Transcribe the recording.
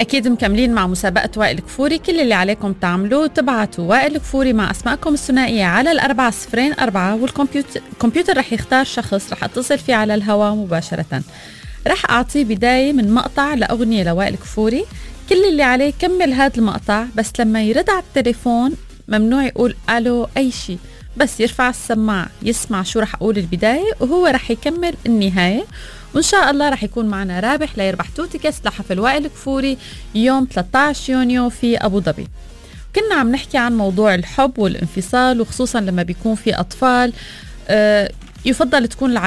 أكيد مكملين مع مسابقة وائل كفوري. كل اللي عليكم تعملوه تبعتوا وائل كفوري مع أسماءكم الثنائية على 4004 والكمبيوتر رح يختار شخص رح أتصل فيه على الهواء مباشرة. رح أعطيه بداية من مقطع لأغنية لوائل كفوري. كل اللي عليه يكمل هذا المقطع، بس لما يرد على التليفون ممنوع يقول ألو أي شيء، بس يرفع السماعة يسمع شو رح أقول البداية وهو رح يكمل النهاية. وإن شاء الله رح يكون معنا رابح ليربح 2 تيكتس لحفل وائل كفوري يوم 13 يونيو في أبو ظبي. كنا عم نحكي عن موضوع الحب والانفصال، وخصوصا لما بيكون في أطفال يفضل تكون